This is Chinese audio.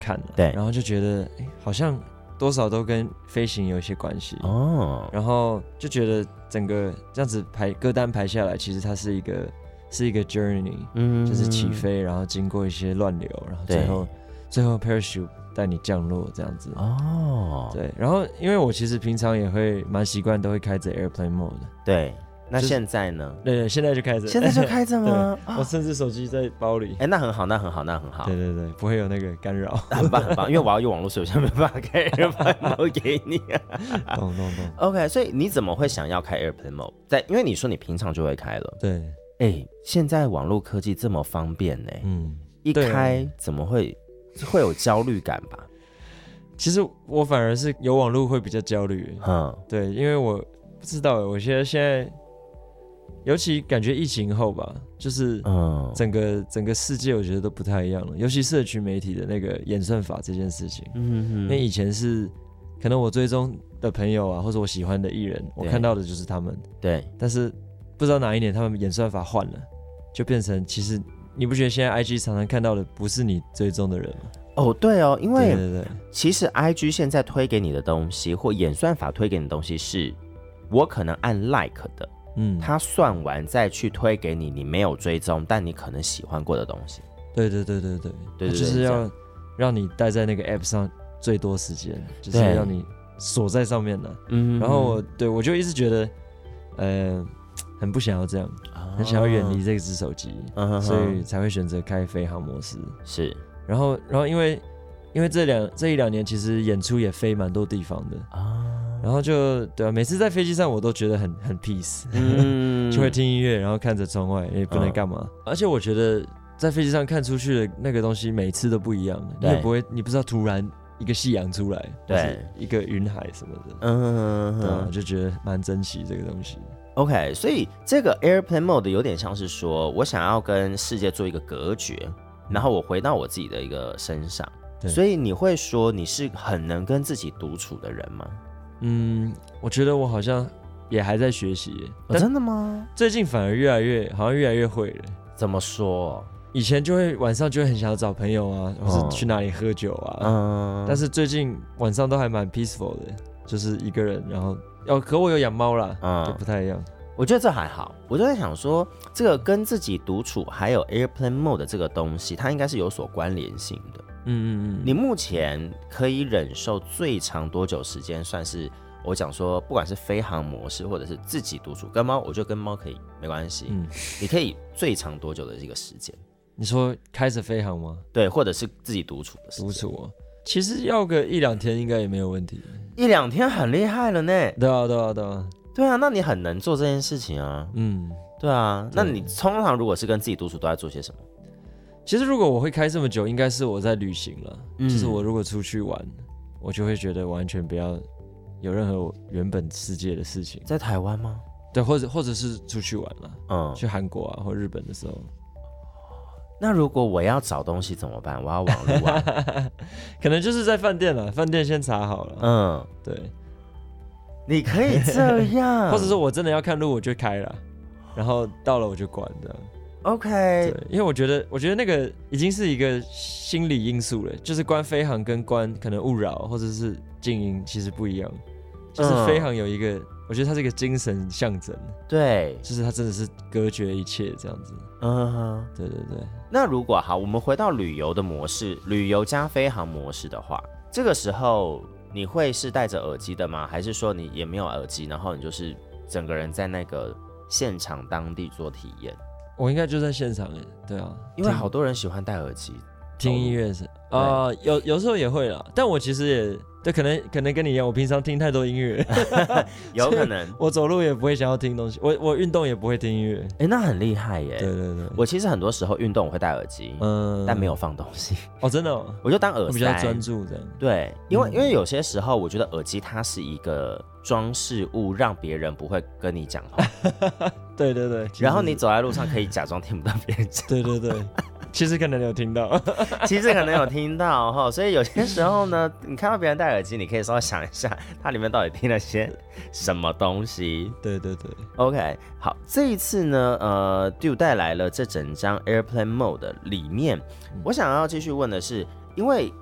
看了， 对， 然后就觉得好像多少都跟飞行有一些关系哦， 然后就觉得整个这样子歌单排下来，其实它是一个 journey，就是起飞，然后经过一些乱流，然后最后 parachute 带你降落这样子。 哦， 对，然后因为我其实平常也会蛮习惯，都会开着 airplane mode 的。 对，那现在呢？ 对，现在就开着。 现在就开着吗？ 我甚至手机在包里。 那很好。 对对对，不会有那个干扰。 很棒，因为我要用网络，所以我现在没办法开 airplane mode 给你。 懂。 OK， 所以你怎么会想要开 airplane mode？因为你说你平常就会开了。 对。 现在网络科技这么方便呢，一开怎么会有焦虑感吧？ 其实我反而是有网络会比较焦虑。对，因为我不知道，我现在尤其感觉疫情后吧，就是整个世界我觉得都不太一样了，尤其社群媒体的那个演算法这件事情。因为以前是可能我追踪的朋友啊，或者我喜欢的艺人，我看到的就是他们。 对。 但是不知道哪一年他们演算法换了，就变成其实你不觉得现在 IG 常常看到的不是你追踪的人吗？ 对哦，因为对其实 IG 现在推给你的东西，或演算法推给你的东西，是我可能按 like 的，他算完再去推给你你没有追踪但你可能喜欢过的东西。 对，就是要让你待在那个 app 上最多时间，就是让你锁在上面的。然后我就一直觉得，很不想要这样，很想要远离这只手机，所以才会选择开飞行模式。 是， 然后因为这一两年其实演出也飞蛮多地方的然后就对啊，每次在飞机上我都觉得很 peace，就会听音乐，然后看着窗外，也不能干嘛。而且我觉得在飞机上看出去的那个东西，每次都不一样的，你不知道突然一个夕阳出来，对，一个云海什么的，对啊，就觉得蛮珍惜这个东西。 OK， 所以这个 airplane mode 有点像是说我想要跟世界做一个隔绝，然后我回到我自己的一个身上。所以你会说你是很能跟自己独处的人吗？ 我觉得我好像也还在学习真的吗？ 最近反而好像越来越会了。 怎么说？ 以前晚上就会很想要找朋友啊，或是去哪里喝酒啊。但是最近晚上都还蛮 peaceful 的，就是一个人，然后可我有养猫啦，就不太一样。 我觉得这还好，我就在想说，这个跟自己独处还有 airplane mode 的这个东西，它应该是有所关联性的。你目前可以忍受最长多久时间？算是我讲说，不管是飞行模式或者是自己独处，跟猫，我觉得跟猫可以没关系。你可以最长多久的一个时间？ 你说开着飞航吗？ 对，或者是自己独处的时间。独处其实要个1-2天应该也没有问题。 1-2天很厉害了呢。 对啊， 那你很能做这件事情啊。对啊，那你通常如果是跟自己独处都在做些什么？ 其实如果我会开这么久，应该是我在旅行了。就是我如果出去玩，我就会觉得完全不要有任何原本世界的事情。 在台湾吗？ 对，或者是出去玩了，去韩国啊或日本的时候。 那如果我要找东西怎么办？我要网路啊。 可能就是在饭店了，饭店先查好了。对， 你可以这样， 或者说我真的要看路，我就开了，然后到了我就关的。 OK， 对，因为我觉得那个已经是一个心理因素了，就是关飞航跟关可能勿扰或者是静音其实不一样，就是飞航有一个，我觉得它是一个精神象征， 对， 就是它真的是隔绝一切这样子。对。 那如果好，我们回到旅游的模式，旅游加飞航模式的话，这个时候你会是戴着耳机的吗？还是说你也没有耳机，然后你就是整个人在那个现场当地做体验？我应该就在现场对啊， 因为好多人喜欢戴耳机听音乐是有时候也会啦，但我其实也对，可能跟你一样，我平常听太多音乐， 有可能我走路也不会想要听东西，我运动也不会听音乐。 那很厉害耶。 对， 我其实很多时候运动我会戴耳机，但没有放东西。 真的我就当耳塞， 比较专注这样。 对，因为有些时候我觉得耳机它是一个装饰物，让别人不会跟你讲话。 对， 然后你走在路上可以假装听不到别人讲。 对。其实可能有听到， 所以有些时候呢，你看到别人戴耳机，你可以稍微想一下，它里面到底听了些什么东西。 对。 OK， 好，这一次呢，Dude 带来了这整张 Airplane Mode 里面，我想要继续问的是，因为